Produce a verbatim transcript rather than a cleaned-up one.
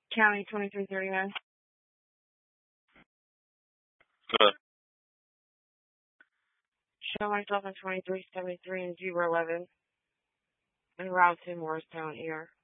County twenty-three thirty-nine. Good. Show myself in twenty-three seventy-three and zero eleven. En route to Morristown, E R.